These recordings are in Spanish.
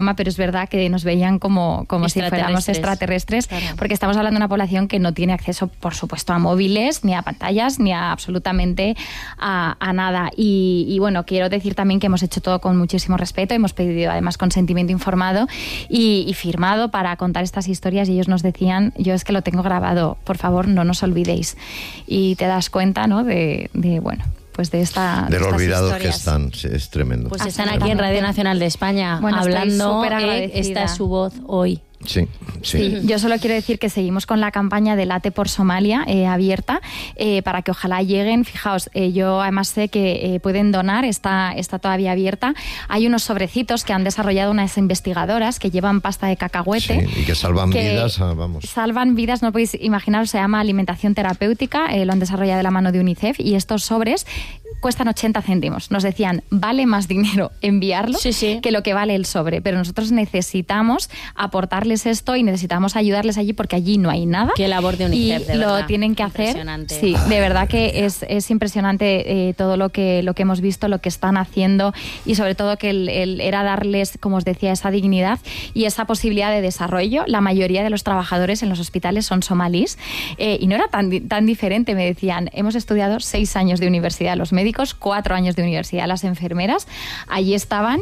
programa, pero es verdad que nos veían como si fuéramos extraterrestres, claro. Porque estamos hablando de una población que no tiene acceso, por supuesto, a móviles, ni a pantallas, ni a absolutamente a nada. Y bueno, quiero decir también que hemos hecho todo con muchísimo respeto, hemos pedido además consentimiento informado y firmado para contar estas historias, y ellos nos decían, yo es que lo tengo grabado, por favor no nos olvidéis. Y te das cuenta, ¿no? de bueno, pues de los olvidados historias. Que están, es tremendo. Pues están aquí en Radio Nacional de España, bueno, hablando, esta es su voz hoy. Sí. Yo solo quiero decir que seguimos con la campaña de Late por Somalia abierta para que ojalá lleguen. Fijaos, yo además sé que pueden donar, está todavía abierta. Hay unos sobrecitos que han desarrollado unas investigadoras que llevan pasta de cacahuete. Sí, y que salvan vidas, vamos. Salvan vidas, no podéis imaginaros, se llama alimentación terapéutica, lo han desarrollado de la mano de UNICEF, y estos sobres cuestan 80 céntimos. Nos decían, vale más dinero enviarlo que lo que vale el sobre, pero nosotros necesitamos aportarles esto y necesitamos ayudarles allí porque allí no hay nada. Qué labor de UNICEF, y de verdad. Lo tienen que hacer. Sí, de verdad que es impresionante todo lo que hemos visto, lo que están haciendo, y sobre todo que era darles, como os decía, esa dignidad y esa posibilidad de desarrollo. La mayoría de los trabajadores en los hospitales son somalíes y no era tan diferente. Me decían, hemos estudiado 6 años de universidad los médicos, 4 años de universidad las enfermeras, allí estaban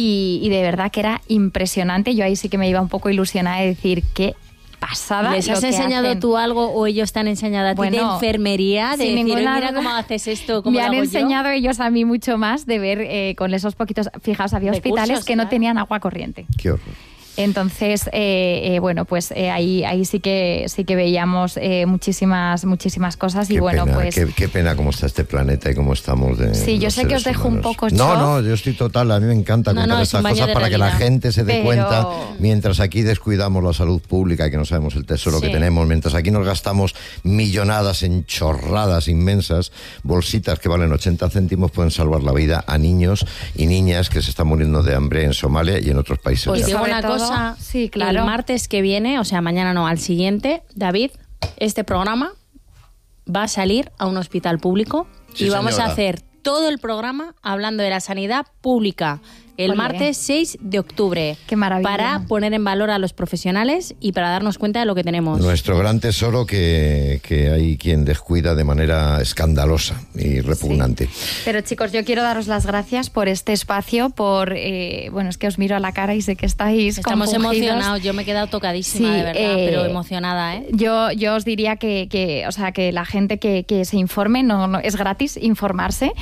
y de verdad que era impresionante. Yo ahí sí que me iba un poco ilusionada de decir qué pasada. ¿Les has enseñado tú algo o ellos te han enseñado a ti de enfermería? De decir, mira cómo haces esto, cómo me lo hago han enseñado yo. Ellos a mí mucho más de ver con esos poquitos. Fijaos, había hospitales que no tenían agua corriente. Qué horror. Entonces, bueno, pues ahí sí que veíamos muchísimas cosas. Qué y bueno, pena, pues qué pena cómo está este planeta y cómo estamos de sí, yo sé que os dejo un poco No, yo estoy total, a mí me encanta contar estas cosas para que la gente se dé cuenta, mientras aquí descuidamos la salud pública y que no sabemos el tesoro que tenemos, mientras aquí nos gastamos millonadas en chorradas inmensas, bolsitas que valen 80 céntimos pueden salvar la vida a niños y niñas que se están muriendo de hambre en Somalia y en otros países. Pues digo una cosa, sí, claro. El martes que viene, o sea, mañana no, al siguiente, David, este programa va a salir a un hospital público y vamos a hacer todo el programa hablando de la sanidad pública. El martes 6 de octubre. Qué maravilla. Para poner en valor a los profesionales y para darnos cuenta de lo que tenemos. Nuestro gran tesoro que hay quien descuida de manera escandalosa y repugnante. Sí. Pero chicos, yo quiero daros las gracias por este espacio, por bueno, es que os miro a la cara y sé que estamos compungidos. Emocionados. Yo me he quedado tocadísima, de verdad, pero emocionada, ¿eh? Yo os diría que la gente que se informe, no es gratis informarse.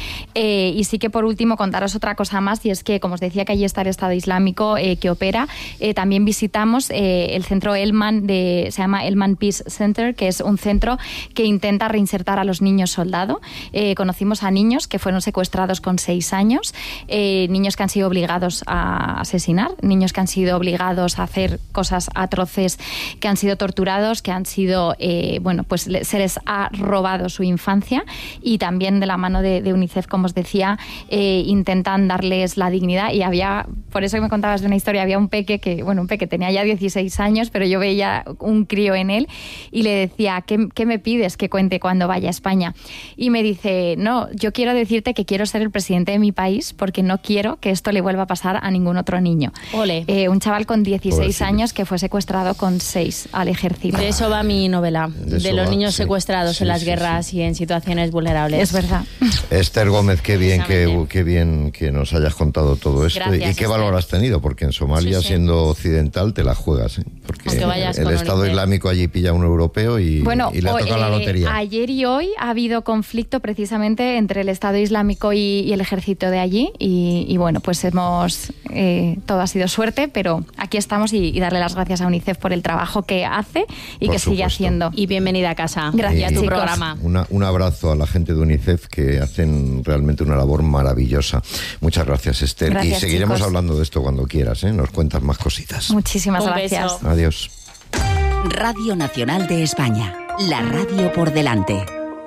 Y sí que por último contaros otra cosa más, y es que, como os decía, que allí está el Estado Islámico que opera. También visitamos el centro Elman, se llama Elman Peace Center, que es un centro que intenta reinsertar a los niños soldado. Conocimos a niños que fueron secuestrados con 6 años, niños que han sido obligados a asesinar, niños que han sido obligados a hacer cosas atroces, que han sido torturados, que han sido, bueno, pues se les ha robado su infancia, y también de la mano de UNICEF, como os decía, intentan darles la dignidad. Y había, por eso que me contabas de una historia, había un peque tenía ya 16 años, pero yo veía un crío en él y le decía, ¿qué me pides que cuente cuando vaya a España? Y me dice, no, yo quiero decirte que quiero ser el presidente de mi país porque no quiero que esto le vuelva a pasar a ningún otro niño. Ole. Un chaval con 16 años que fue secuestrado con 6 al ejército. De eso va mi novela, de los niños secuestrados en las guerras y en situaciones vulnerables. Es verdad. Esther Gómez, qué bien que nos hayas contado todo esto. Gracias, y qué valor has tenido, porque en Somalia, siendo occidental, te la juegas, porque el Estado Islámico allí pilla a un europeo y le ha tocado la lotería. Ayer y hoy ha habido conflicto precisamente entre el Estado Islámico y el ejército de allí, y bueno, pues todo ha sido suerte, pero aquí estamos, y darle las gracias a UNICEF por el trabajo que hace y por que supuesto. sigue haciendo. Y bienvenida a casa. Gracias, a tu chicos. programa. Un abrazo a la gente de UNICEF, que hacen realmente una labor maravillosa. Muchas gracias, Esther. Gracias, y seguiremos chicos. hablando de esto cuando quieras, ¿eh? Nos cuentas más cositas. Muchísimas Un gracias. beso. Adiós. Radio Nacional de España. La radio por delante.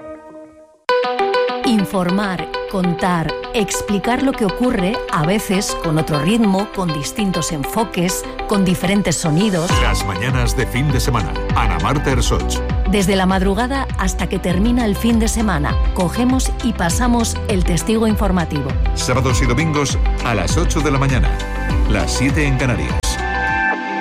Informar, contar, explicar lo que ocurre, a veces con otro ritmo, con distintos enfoques, con diferentes sonidos. Las mañanas de fin de semana. Ana Marta Ersoch. Desde la madrugada hasta que termina el fin de semana, cogemos y pasamos el testigo informativo. Sábados y domingos a las 8 de la mañana. Las 7 en Canarias.